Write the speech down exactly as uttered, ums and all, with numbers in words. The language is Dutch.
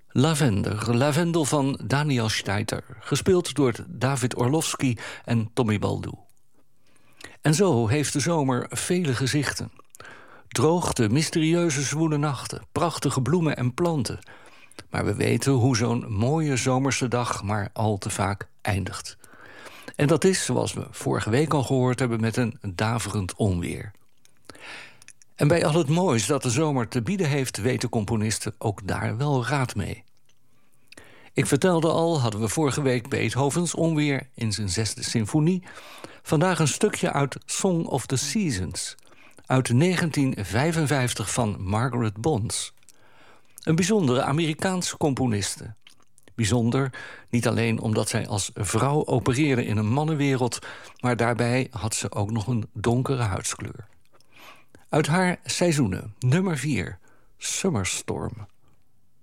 Lavender, Lavendel van Daniel Steiter, gespeeld door David Orlovsky en Tommy Baldoe. En zo heeft de zomer vele gezichten. Droogte, mysterieuze zwoele nachten, prachtige bloemen en planten. Maar we weten hoe zo'n mooie zomerse dag maar al te vaak eindigt. En dat is, zoals we vorige week al gehoord hebben, met een daverend onweer. En bij al het moois dat de zomer te bieden heeft, weten componisten ook daar wel raad mee. Ik vertelde al, hadden we vorige week Beethovens onweer in zijn zesde symfonie. Vandaag een stukje uit Song of the Seasons, uit negentien vijfenvijftig van Margaret Bonds. Een bijzondere Amerikaanse componiste. Bijzonder, niet alleen omdat zij als vrouw opereerde in een mannenwereld, maar daarbij had ze ook nog een donkere huidskleur. Uit haar seizoenen, nummer vier, Summer Storm.